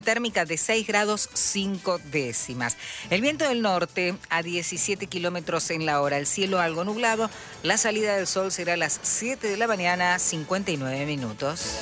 Térmica de 6 grados 5 décimas. El viento del norte a 17 kilómetros en la hora. El cielo algo nublado. La salida del sol será a las 7 de la mañana, 59 minutos.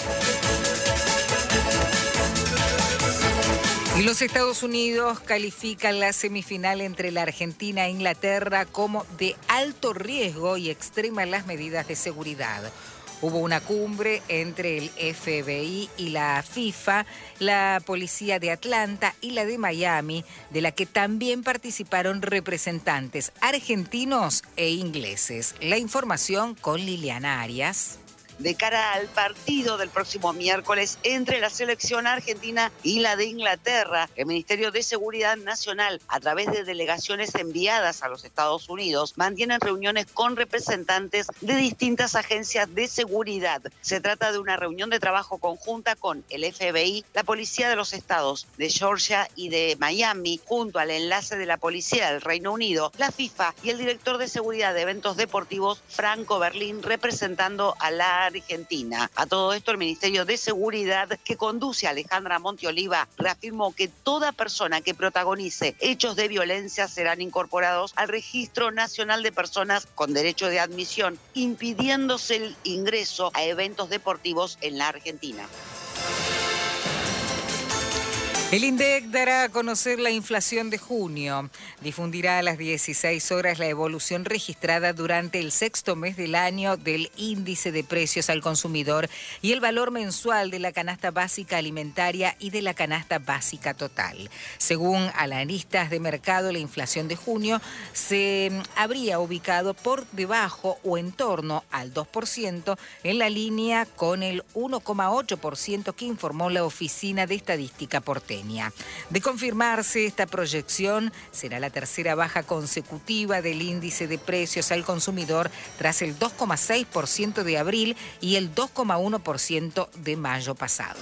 Y los Estados Unidos califican la semifinal entre la Argentina e Inglaterra como de alto riesgo y extreman las medidas de seguridad. Hubo una cumbre entre el FBI y la FIFA, la policía de Atlanta y la de Miami, de la que también participaron representantes argentinos e ingleses. La información con Liliana Arias. De cara al partido del próximo miércoles entre la selección argentina y la de Inglaterra, el Ministerio de Seguridad Nacional, a través de delegaciones enviadas a los Estados Unidos, mantienen reuniones con representantes de distintas agencias de seguridad. Se trata de una reunión de trabajo conjunta con el FBI, la Policía de los Estados de Georgia y de Miami, junto al enlace de la Policía del Reino Unido, la FIFA y el director de seguridad de eventos deportivos, Franco Berlín, representando a la Argentina. A todo esto, el Ministerio de Seguridad, que conduce a Alejandra Monteoliva, reafirmó que toda persona que protagonice hechos de violencia serán incorporados al Registro Nacional de Personas con Derecho de Admisión, impidiéndose el ingreso a eventos deportivos en la Argentina. El INDEC dará a conocer la inflación de junio. Difundirá a las 16 horas la evolución registrada durante el sexto mes del año del índice de precios al consumidor y el valor mensual de la canasta básica alimentaria y de la canasta básica total. Según analistas de mercado, la inflación de junio se habría ubicado por debajo o en torno al 2%, en la línea con el 1,8% que informó la Oficina de Estadística porteña. De confirmarse esta proyección, será la tercera baja consecutiva del índice de precios al consumidor tras el 2,6% de abril y el 2,1% de mayo pasado.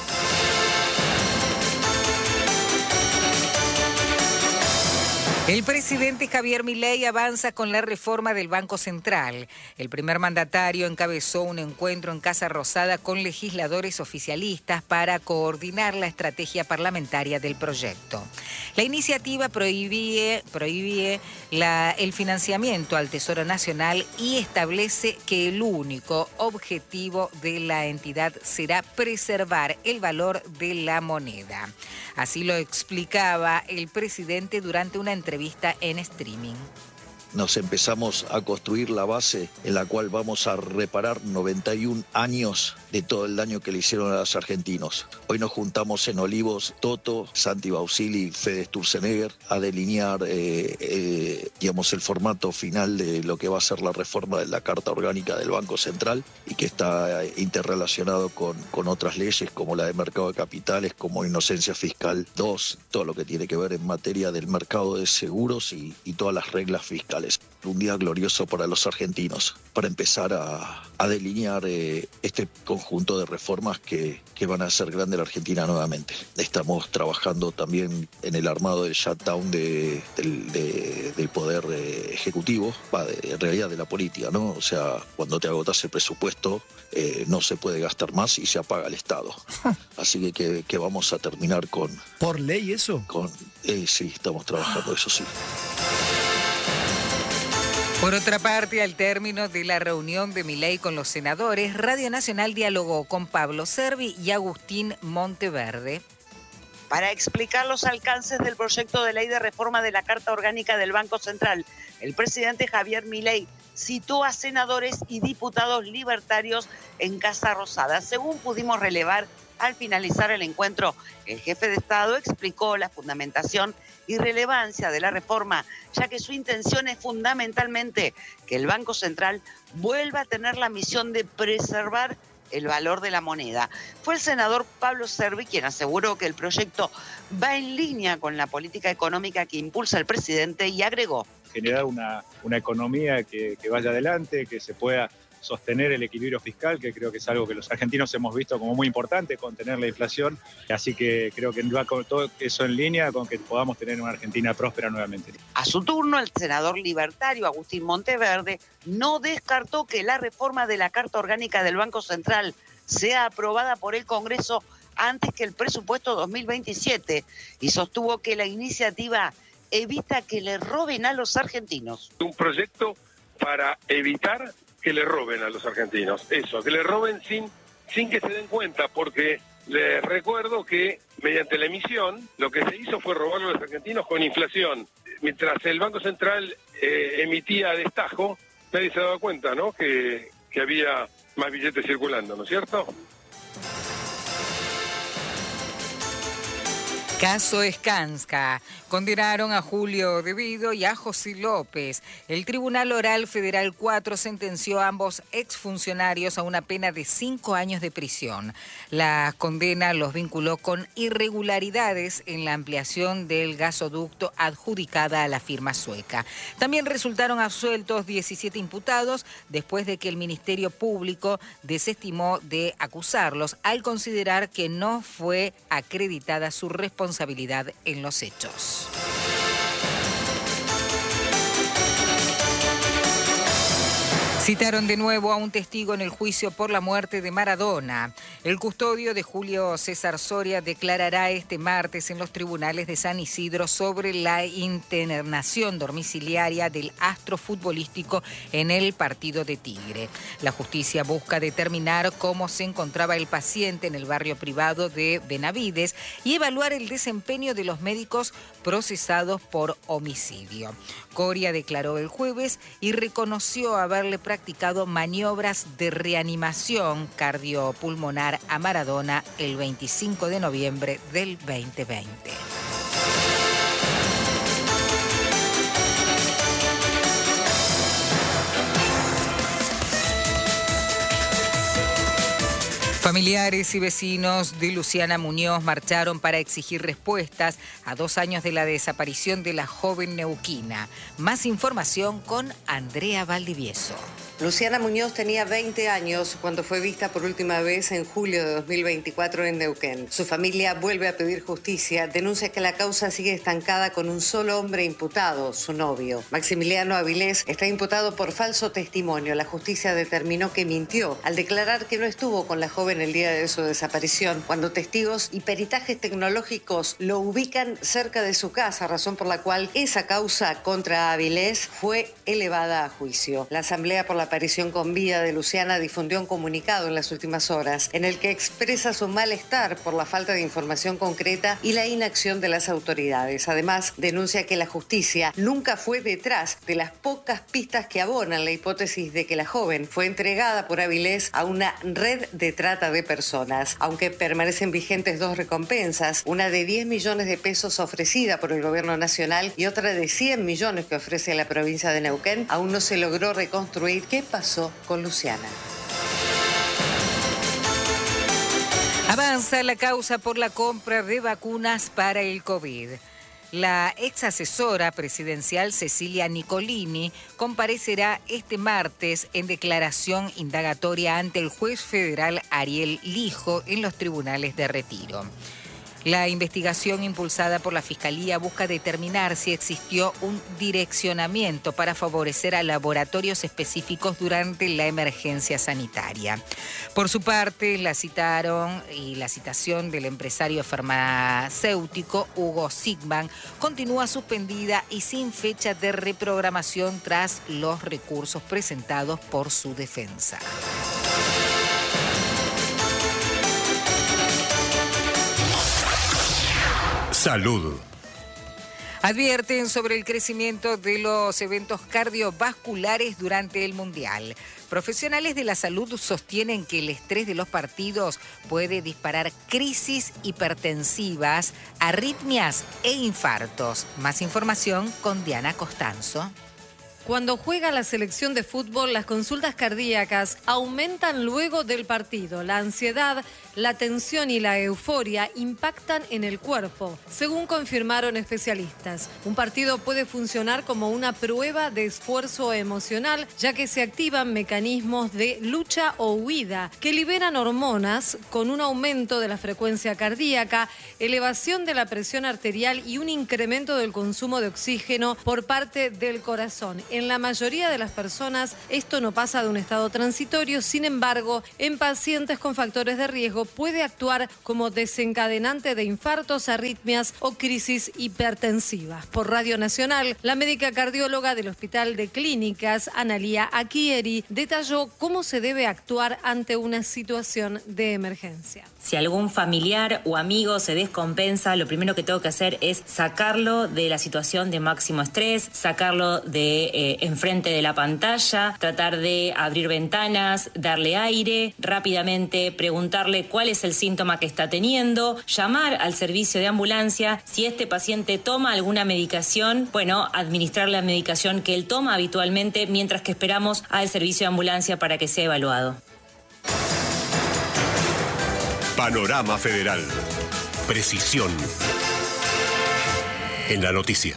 El presidente Javier Milei avanza con la reforma del Banco Central. El primer mandatario encabezó un encuentro en Casa Rosada con legisladores oficialistas para coordinar la estrategia parlamentaria del proyecto. La iniciativa prohíbe el financiamiento al Tesoro Nacional y establece que el único objetivo de la entidad será preservar el valor de la moneda. Así lo explicaba el presidente durante una entrevista en streaming. Nos empezamos a construir la base en la cual vamos a reparar 91 años de todo el daño que le hicieron a los argentinos. Hoy nos juntamos en Olivos, Toto, Santi Bausili, Fede Sturzenegger, a delinear el formato final de lo que va a ser la reforma de la Carta Orgánica del Banco Central y que está interrelacionado con otras leyes como la de mercado de capitales, como inocencia fiscal 2, todo lo que tiene que ver en materia del mercado de seguros y todas las reglas fiscales. Un día glorioso para los argentinos, para empezar a delinear este conjunto de reformas que van a hacer grande la Argentina nuevamente. Estamos trabajando también en el armado del shutdown del poder ejecutivo, en realidad de la política, ¿no? O sea, cuando te agotas el presupuesto, no se puede gastar más y se apaga el Estado. Así que vamos a terminar con... ¿Por ley eso? Sí, estamos trabajando, eso sí. Por otra parte, al término de la reunión de Milei con los senadores, Radio Nacional dialogó con Pablo Cervi y Agustín Monteverde. Para explicar los alcances del proyecto de ley de reforma de la Carta Orgánica del Banco Central, el presidente Javier Milei citó a senadores y diputados libertarios en Casa Rosada. Según pudimos relevar al finalizar el encuentro, el jefe de Estado explicó la fundamentación y relevancia de la reforma, ya que su intención es fundamentalmente que el Banco Central vuelva a tener la misión de preservar el valor de la moneda. Fue el senador Pablo Cervi quien aseguró que el proyecto va en línea con la política económica que impulsa el presidente y agregó: generar una economía que vaya adelante, que se pueda sostener el equilibrio fiscal, que creo que es algo que los argentinos hemos visto como muy importante, contener la inflación. Así que creo que va con todo eso en línea con que podamos tener una Argentina próspera nuevamente. A su turno, el senador libertario Agustín Monteverde no descartó que la reforma de la Carta Orgánica del Banco Central sea aprobada por el Congreso antes que el presupuesto 2027 y sostuvo que la iniciativa evita que le roben a los argentinos. Un proyecto para evitar que le roben a los argentinos. Eso, que le roben sin que se den cuenta, porque les recuerdo que mediante la emisión lo que se hizo fue robar a los argentinos con inflación. Mientras el Banco Central emitía a destajo, nadie se daba cuenta, ¿no?, que había más billetes circulando, ¿no es cierto? Caso Skanska. Condenaron a Julio De Vido y a José López. El Tribunal Oral Federal 4 sentenció a ambos exfuncionarios a una pena de 5 años de prisión. La condena los vinculó con irregularidades en la ampliación del gasoducto adjudicada a la firma sueca. También resultaron absueltos 17 imputados después de que el Ministerio Público desestimó de acusarlos al considerar que no fue acreditada su responsabilidad en los hechos. Citaron de nuevo a un testigo en el juicio por la muerte de Maradona. El custodio de Julio César Soria declarará este martes en los tribunales de San Isidro sobre la internación domiciliaria del astro futbolístico en el partido de Tigre. La justicia busca determinar cómo se encontraba el paciente en el barrio privado de Benavides y evaluar el desempeño de los médicos procesados por homicidio. Coria declaró el jueves y reconoció haberle practicado maniobras de reanimación cardiopulmonar a Maradona el 25 de noviembre del 2020. Familiares y vecinos de Luciana Muñoz marcharon para exigir respuestas a 2 años de la desaparición de la joven neuquina. Más información con Andrea Valdivieso. Luciana Muñoz tenía 20 años cuando fue vista por última vez en julio de 2024 en Neuquén. Su familia vuelve a pedir justicia, denuncia que la causa sigue estancada con un solo hombre imputado, su novio. Maximiliano Avilés está imputado por falso testimonio. La justicia determinó que mintió al declarar que no estuvo con la joven el día de su desaparición, cuando testigos y peritajes tecnológicos lo ubican cerca de su casa, razón por la cual esa causa contra Avilés fue elevada a juicio. La Asamblea por la Aparición con Vida de Luciana difundió un comunicado en las últimas horas en el que expresa su malestar por la falta de información concreta y la inacción de las autoridades. Además, denuncia que la justicia nunca fue detrás de las pocas pistas que abonan la hipótesis de que la joven fue entregada por Avilés a una red de trata de personas. Aunque permanecen vigentes 2 recompensas, una de 10 millones de pesos ofrecida por el gobierno nacional y otra de 100 millones que ofrece la provincia de Neuquén, aún no se logró reconstruir qué pasó con Luciana. Avanza la causa por la compra de vacunas para el COVID. La ex asesora presidencial Cecilia Nicolini comparecerá este martes en declaración indagatoria ante el juez federal Ariel Lijo en los tribunales de Retiro. La investigación impulsada por la Fiscalía busca determinar si existió un direccionamiento para favorecer a laboratorios específicos durante la emergencia sanitaria. Por su parte, la citación del empresario farmacéutico Hugo Sigman continúa suspendida y sin fecha de reprogramación tras los recursos presentados por su defensa. Salud. Advierten sobre el crecimiento de los eventos cardiovasculares durante el Mundial. Profesionales de la salud sostienen que el estrés de los partidos puede disparar crisis hipertensivas, arritmias e infartos. Más información con Diana Costanzo. Cuando juega la selección de fútbol, las consultas cardíacas aumentan luego del partido. La ansiedad, la tensión y la euforia impactan en el cuerpo, según confirmaron especialistas. Un partido puede funcionar como una prueba de esfuerzo emocional, ya que se activan mecanismos de lucha o huida que liberan hormonas con un aumento de la frecuencia cardíaca, elevación de la presión arterial y un incremento del consumo de oxígeno por parte del corazón. En la mayoría de las personas esto no pasa de un estado transitorio, sin embargo, en pacientes con factores de riesgo puede actuar como desencadenante de infartos, arritmias o crisis hipertensivas. Por Radio Nacional, la médica cardióloga del Hospital de Clínicas, Analía Aquieri, detalló cómo se debe actuar ante una situación de emergencia. Si algún familiar o amigo se descompensa, lo primero que tengo que hacer es sacarlo de la situación de máximo estrés, sacarlo de enfrente de la pantalla, tratar de abrir ventanas, darle aire, rápidamente preguntarle cuál es el síntoma que está teniendo, llamar al servicio de ambulancia. Si este paciente toma alguna medicación, administrar la medicación que él toma habitualmente mientras que esperamos al servicio de ambulancia para que sea evaluado. Panorama Federal. Precisión en la noticia.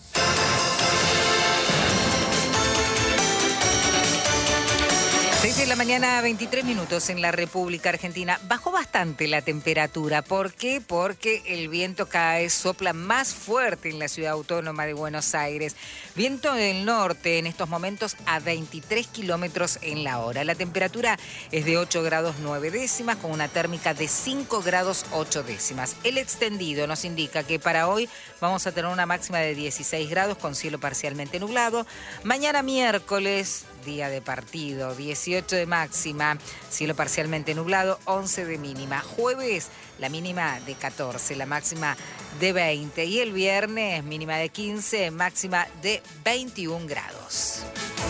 6 de la mañana, 23 minutos en la República Argentina. Bajó bastante la temperatura. ¿Por qué? Porque el viento sopla más fuerte en la ciudad autónoma de Buenos Aires. Viento del norte en estos momentos a 23 kilómetros en la hora. La temperatura es de 8 grados 9 décimas con una térmica de 5 grados 8 décimas. El extendido nos indica que para hoy vamos a tener una máxima de 16 grados con cielo parcialmente nublado. Mañana miércoles, día de partido, 18 de máxima, cielo parcialmente nublado, 11 de mínima. Jueves, la mínima de 14, la máxima de 20. Y el viernes, mínima de 15, máxima de 21 grados.